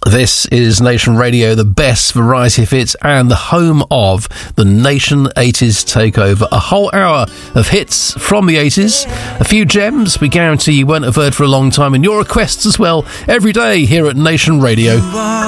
This is Nation Radio, the best variety of hits and the home of the Nation 80s Takeover. A whole hour of hits from the 80s, a few gems we guarantee you won't have heard for a long time, and your requests as well every day here at Nation Radio.